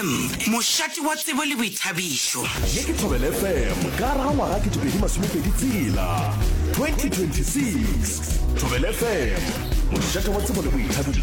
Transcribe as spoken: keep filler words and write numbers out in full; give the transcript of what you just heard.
M, mošate wa tsebo le boithabišo. Ye ke Thobela F M ka ra ngwaga ke tšwedi masomepedi tsela twenty twenty-six. Thobela F M, mošate wa tsebo le boithabišo.